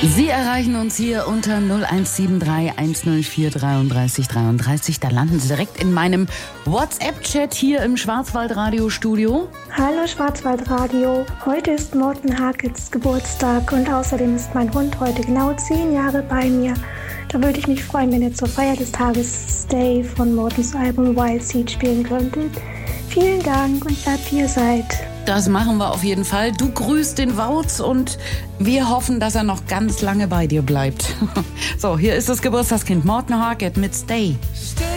Sie erreichen uns hier unter 0173 104 33 33. Da landen Sie direkt in meinem WhatsApp-Chat hier im Schwarzwaldradio-Studio. Hallo Schwarzwaldradio. Heute ist Morten Harkels Geburtstag und außerdem ist mein Hund heute genau 10 Jahre bei mir. Da würde ich mich freuen, wenn ihr zur Feier des Tages Stay von Mortens Album Wild Seed spielen könntet. Vielen Dank und bleibt, wie ihr seid. Das machen wir auf jeden Fall. Du grüßt den Wautz und wir hoffen, dass er noch ganz lange bei dir bleibt. So, hier ist das Geburtstagskind Morten Harket mit Stay.